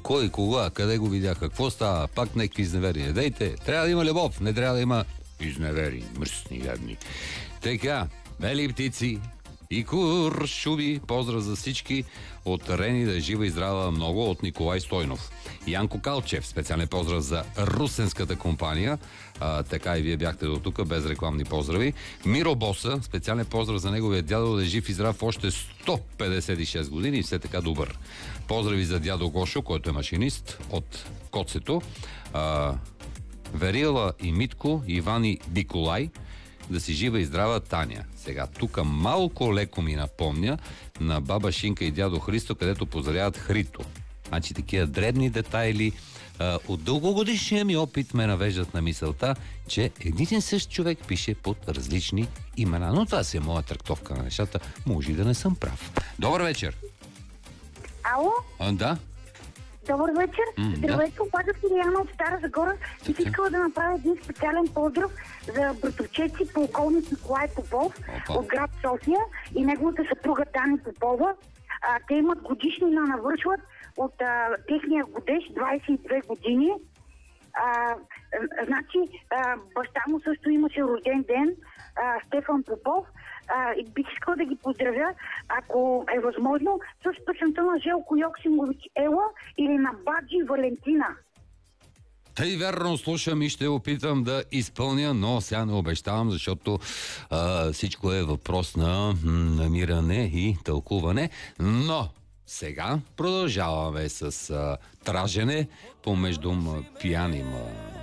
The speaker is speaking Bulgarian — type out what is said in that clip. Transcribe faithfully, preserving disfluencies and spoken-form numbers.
Кой, кога, къде го видяха, какво става, пак някакви изневерия. Дейте, трябва да има любов, не трябва да има изневери, мръсни гадни. Така, бели птици и куршуми, поздрав за всички от Рени, да е жива и здрава много, от Николай Стойнов. Янко Калчев, специален поздрав за русенската компания. А, така и вие бяхте до тук, без рекламни поздрави. Миро Боса, специален поздрав за неговия дядо, да е жив и здрав още сто петдесет и шест години и все така добър. Поздрави за дядо Гошо, който е машинист от Коцето. А, Верила и Митко, Иван и Николай, да си жива и здрава Таня. Сега, тук малко леко ми напомня на баба Шинка и дядо Христо, където поздравяват Хрито. Значи такива дребни детайли а, от дългогодишния ми опит ме навеждат на мисълта, че един и същ човек пише под различни имена. Но това си е моя трактовка на нещата. Може и да не съм прав. Добър вечер! Ало? А, да? Добър вечер. М, Здравейте, да. обаждам се Диана от Стара Загора. Бих Така. искала да направя един специален поздрав за братовчеци полковник Николай Попов Опа. от град София и неговата съпруга Дани Попова. А, те имат годишнина, навършват от а, техния годеж двадесет и две години. А, а, значи, а, баща му също имаше рожден ден, а, Стефан Попов. А, и бих искала да ги поздравя, ако е възможно, с песента на Желко Йоксимович Ела или на Баджи Валентина. Тъй верно слушам и ще опитам да изпълня, но сега не обещавам, защото а, всичко е въпрос на м, намиране и тълкуване. Но сега продължаваме с а, тражене помежду м, пияни м,